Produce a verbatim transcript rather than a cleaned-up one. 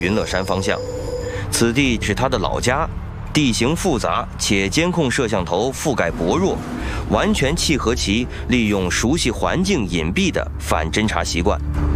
云乐山方向。此地是他的老家，地形复杂，且监控摄像头覆盖薄弱，完全契合其利用熟悉环境隐蔽的反侦查习惯。